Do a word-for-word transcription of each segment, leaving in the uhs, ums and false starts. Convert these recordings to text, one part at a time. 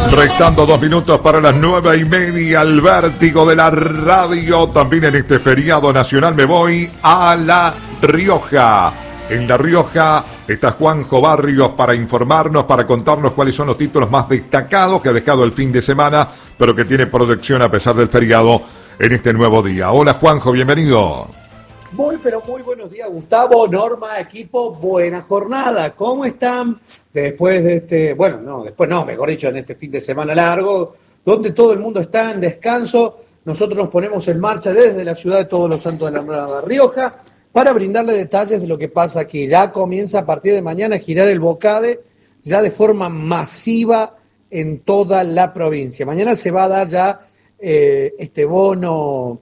Restando dos minutos para las nueve y media, el vértigo de la radio. También en este feriado nacional me voy a La Rioja. En La Rioja está Juanjo Barrios para informarnos, para contarnos cuáles son los títulos más destacados que ha dejado el fin de semana, pero que tiene proyección a pesar del feriado en este nuevo día. Hola Juanjo, bienvenido. Muy, pero muy buenos días, Gustavo, Norma, equipo, buena jornada. ¿Cómo están después de este, bueno, no, después no, mejor dicho, en este fin de semana largo, donde todo el mundo está en descanso? Nosotros nos ponemos en marcha desde la ciudad de Todos los Santos de la Nueva Rioja para brindarle detalles de lo que pasa aquí. Ya comienza a partir de mañana a girar el Bocade, ya de forma masiva en toda la provincia. Mañana se va a dar ya eh, este bono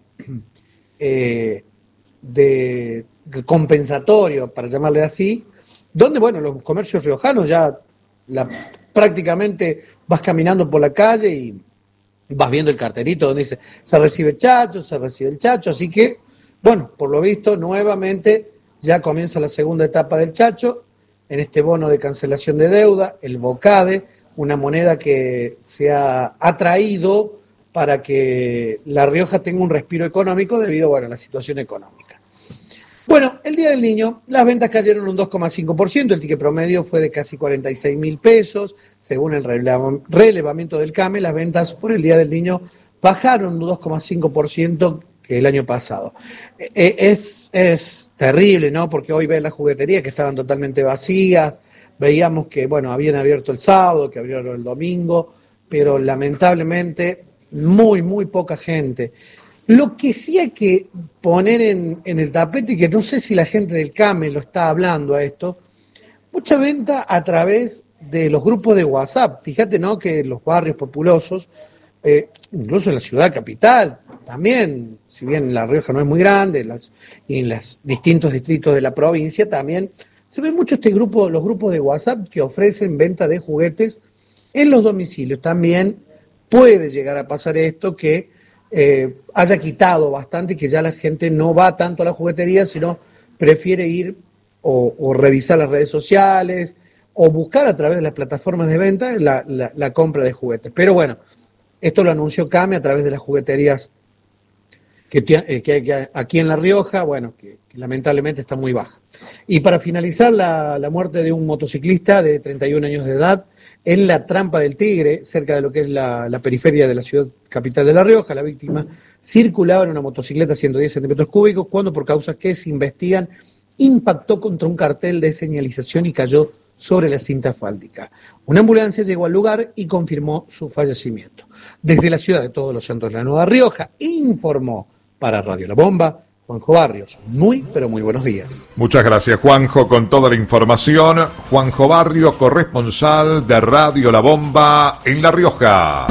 eh, de compensatorio, para llamarle así, donde, bueno, los comercios riojanos ya la, prácticamente vas caminando por la calle y vas viendo el carterito donde dice se recibe el chacho, se recibe el chacho, así que, bueno, por lo visto, nuevamente ya comienza la segunda etapa del chacho, en este bono de cancelación de deuda, el Bocade, una moneda que se ha atraído para que La Rioja tenga un respiro económico debido, bueno, a la situación económica. Bueno, el Día del Niño, las ventas cayeron un dos coma cinco por ciento, el ticket promedio fue de casi cuarenta y seis mil pesos, según el relevamiento del C A M E, las ventas por el Día del Niño bajaron un dos coma cinco por ciento que el año pasado. Es, es terrible, ¿no? Porque hoy ves las jugueterías que estaban totalmente vacías, veíamos que, bueno, habían abierto el sábado, que abrieron el domingo, pero lamentablemente muy, muy poca gente. Lo que sí hay que poner en, en el tapete, y que no sé si la gente del C A M E lo está hablando a esto, mucha venta a través de los grupos de WhatsApp. Fíjate, ¿no?, que los barrios populosos, eh, incluso en la ciudad capital, también, si bien La Rioja no es muy grande, las, y en los distintos distritos de la provincia también, se ve mucho este grupo, los grupos de WhatsApp que ofrecen venta de juguetes en los domicilios. También puede llegar a pasar esto que Eh, haya quitado bastante y que ya la gente no va tanto a la juguetería, sino prefiere ir o, o revisar las redes sociales o buscar a través de las plataformas de venta la, la, la compra de juguetes. Pero bueno, esto lo anunció C A M E a través de las jugueterías que, que, que aquí en La Rioja, bueno, que, que lamentablemente está muy baja. Y para finalizar, la, la muerte de un motociclista de treinta y un años de edad en la Trampa del Tigre, cerca de lo que es la, la periferia de la ciudad capital de La Rioja. La víctima circulaba en una motocicleta a ciento diez centímetros cúbicos cuando, por causas que se investigan, impactó contra un cartel de señalización y cayó sobre la cinta asfáltica. Una ambulancia llegó al lugar y confirmó su fallecimiento. Desde la ciudad de Todos los Santos de la Nueva Rioja, informó para Radio La Bomba Juanjo Barrios. Muy, pero muy buenos días. Muchas gracias, Juanjo, con toda la información. Juanjo Barrios, corresponsal de Radio La Bomba en La Rioja.